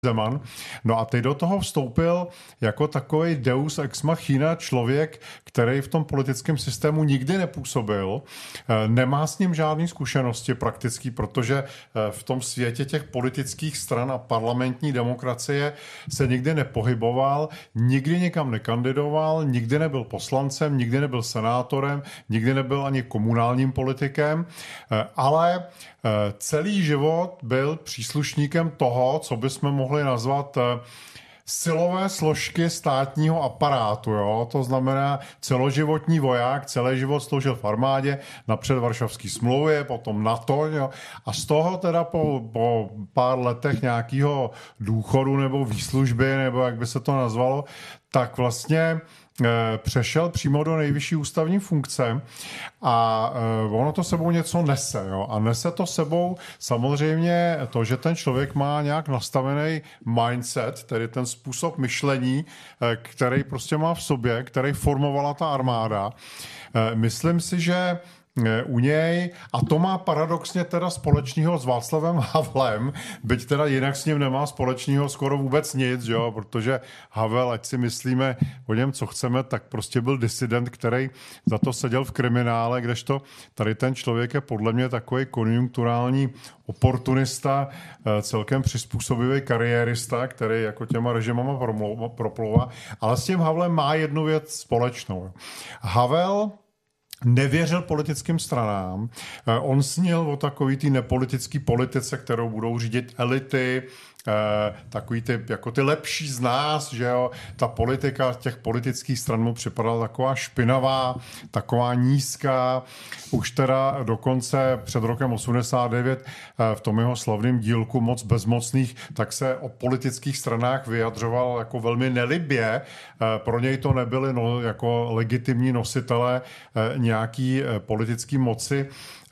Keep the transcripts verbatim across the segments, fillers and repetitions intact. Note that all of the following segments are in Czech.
Zeman. No a teď do toho vstoupil jako takový deus ex machina člověk, který v tom politickém systému nikdy nepůsobil, nemá s ním žádné zkušenosti prakticky, protože v tom světě těch politických stran a parlamentní demokracie se nikdy nepohyboval, nikdy nikam nekandidoval, nikdy nebyl poslancem, nikdy nebyl senátorem, nikdy nebyl ani komunálním politikem, ale celý život byl příslušníkem toho, co bychom mohli nazvat silové složky státního aparátu. Jo? To znamená celoživotní voják, celý život sloužil v armádě, napřed Varšavské smlouvě, potom NATO. Jo? A z toho teda po, po pár letech nějakého důchodu nebo výslužby, nebo jak by se to nazvalo, tak vlastně přešel přímo do nejvyšší ústavní funkce a ono to sebou něco nese. Jo? A nese to sebou samozřejmě to, že ten člověk má nějak nastavený mindset, tedy ten způsob myšlení, který prostě má v sobě, který formovala ta armáda. Myslím si, že u něj, a to má paradoxně teda společného s Václavem Havlem, byť teda jinak s ním nemá společného skoro vůbec nic, jo, protože Havel, ať si myslíme o něm, co chceme, tak prostě byl disident, který za to seděl v kriminále, kdežto tady ten člověk je podle mě takový konjunkturální oportunista, celkem přizpůsobivý kariérista, který jako těma režimama proplouvá, ale s tím Havlem má jednu věc společnou. Havel nevěřil politickým stranám. On snil o takový ty nepolitický politice, kterou budou řídit elity, takový ty, jako ty lepší z nás, že jo, ta politika těch politických stran mu připadala taková špinavá, taková nízká. Už teda dokonce před rokem osmdesát devět v tom jeho slavném dílku Moc bezmocných, tak se o politických stranách vyjadřoval jako velmi nelibě. Pro něj to nebyly no, jako legitimní nositelé nějaký politický moci.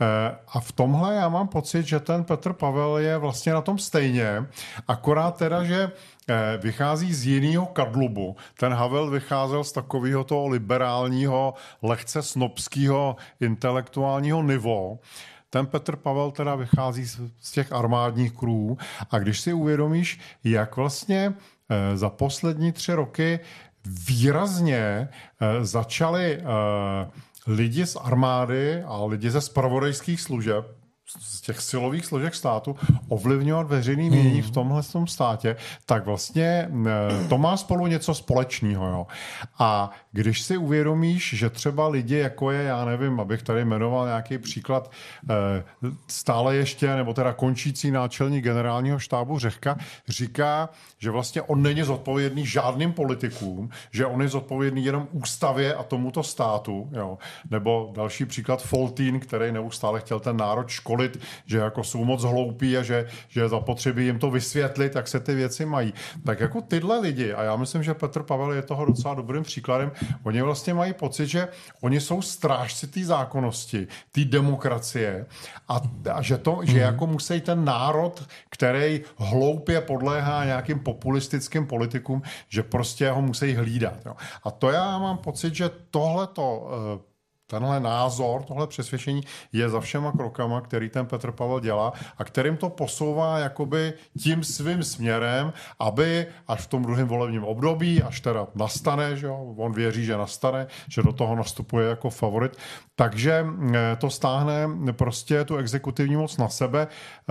A v tomhle já mám pocit, že ten Petr Pavel je vlastně na tom stejně, akorát teda, že vychází z jiného kadlubu. Ten Havel vycházel z takového toho liberálního, lehce snobského intelektuálního nivo. Ten Petr Pavel teda vychází z těch armádních kruhů a když si uvědomíš, jak vlastně za poslední tři roky výrazně začali lidi z armády a lidi ze zpravodajských služeb, z těch silových složek státu, ovlivňovat veřejný mínění v tomhle tom státě, tak vlastně to má spolu něco společného. Jo. A když si uvědomíš, že třeba lidi, jako je, já nevím, abych tady jmenoval nějaký příklad, stále ještě, nebo teda končící náčelník generálního štábu Řehka, říká, že vlastně on není zodpovědný žádným politikům, že on je zodpovědný jenom ústavě a tomuto státu. Jo. Nebo další příklad Foltín, který neustále chtěl ten národ školit, že jako jsou moc hloupí a že, že je zapotřebí jim to vysvětlit, jak se ty věci mají. Tak jako tyhle lidi, a já myslím, že Petr Pavel je toho docela dobrým příkladem, oni vlastně mají pocit, že oni jsou strážci té zákonnosti, té demokracie a, a že, to, že jako musí ten národ, který hloupě podléhá nějakým populistickým politikům, že prostě ho musí hlídat. Jo. A to já mám pocit, že tohleto tenhle názor, tohle přesvědčení je za všema krokama, který ten Petr Pavel dělá a kterým to posouvá jakoby tím svým směrem, aby až v tom druhém volebním období, až teda nastane, že jo, on věří, že nastane, že do toho nastupuje jako favorit, takže to stáhne prostě tu exekutivní moc na sebe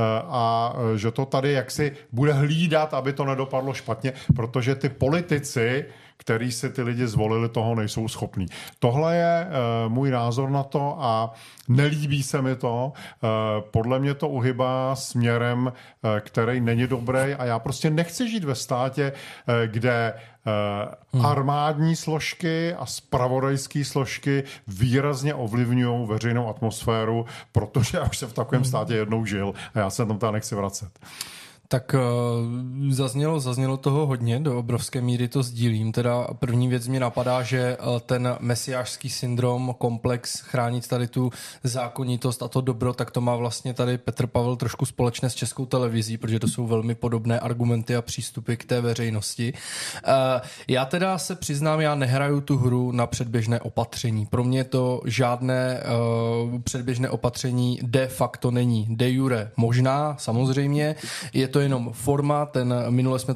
a že to tady jaksi bude hlídat, aby to nedopadlo špatně, protože ty politici, který si ty lidi zvolili, toho nejsou schopní. Tohle je uh, můj názor na to a nelíbí se mi to. Uh, podle mě to uhybá směrem, uh, který není dobrý a já prostě nechci žít ve státě, uh, kde uh, armádní složky a zpravodajské složky výrazně ovlivňují veřejnou atmosféru, protože já už jsem v takovém státě jednou žil a já se tam teda nechci vracet. Tak uh, zaznělo, zaznělo toho hodně, do obrovské míry to sdílím. Teda první věc mě napadá, že uh, ten mesiášský syndrom, komplex chránit tady tu zákonitost a to dobro, tak to má vlastně tady Petr Pavel trošku společné s Českou televizí, protože to jsou velmi podobné argumenty a přístupy k té veřejnosti. Uh, já teda se přiznám, já nehraju tu hru na předběžné opatření. Pro mě to žádné uh, předběžné opatření de facto není. De jure možná, samozřejmě, je to to jenom forma, ten minule jsme